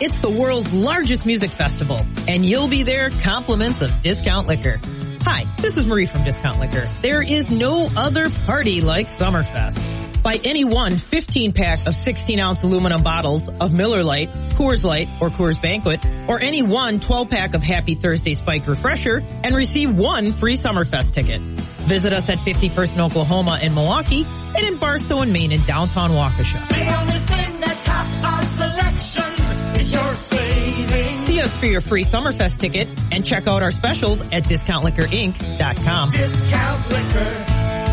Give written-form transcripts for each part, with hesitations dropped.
It's the world's largest music festival, and you'll be there compliments of Discount Liquor. Hi, this is Marie from Discount Liquor. There is no other party like Summerfest. Buy any one 15-pack of 16-ounce aluminum bottles of Miller Lite, Coors Light, or Coors Banquet, or any one 12-pack of Happy Thursday Spike Refresher, and receive one free Summerfest ticket. Visit us at 51st in Oklahoma and Milwaukee, and in Barstow and Maine in downtown Waukesha. The only thing that tops our selection is your savings. See us for your free Summerfest ticket and check out our specials at DiscountLiquorInc.com. Discount Liquor.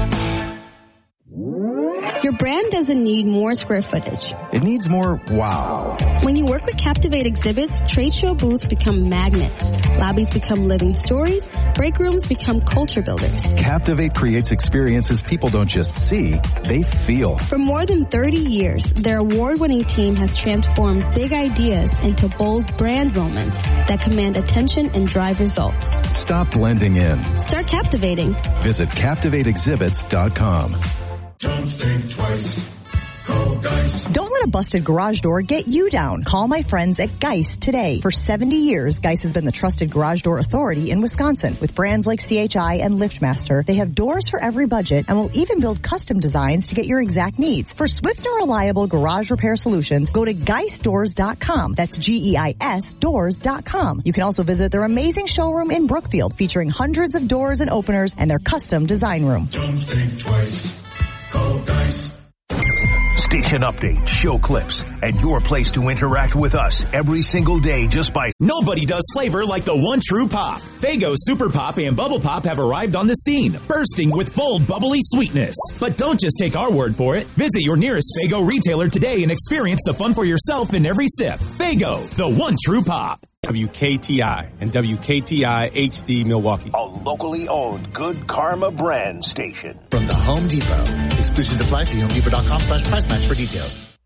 Your brand doesn't need more square footage. It needs more wow. When you work with Captivate Exhibits, trade show booths become magnets. Lobbies become living stories. Break rooms become culture builders. Captivate creates experiences people don't just see, they feel. For more than 30 years, their award-winning team has transformed big ideas into bold brand moments that command attention and drive results. Stop blending in. Start captivating. Visit CaptivateExhibits.com. Don't think twice. Call Geist. Don't let a busted garage door get you down. Call my friends at Geist today. For 70 years, Geist has been the trusted garage door authority in Wisconsin. With brands like CHI and LiftMaster, they have doors for every budget and will even build custom designs to get your exact needs. For swift and reliable garage repair solutions, go to GeistDoors.com. That's GEIS doors.com. You can also visit their amazing showroom in Brookfield, featuring hundreds of doors and openers and their custom design room. Don't think twice. Call Geist. Station updates, show clips, and your place to interact with us every single day just by... Nobody does flavor like the one true pop. Faygo Super Pop and Bubble Pop have arrived on the scene, bursting with bold, bubbly sweetness. But don't just take our word for it. Visit your nearest Faygo retailer today and experience the fun for yourself in every sip. Faygo, the one true pop. WKTI and WKTI HD Milwaukee. A locally owned Good Karma brand station. From the Home Depot. Exclusions apply. See HomeDepot.com/price match for details.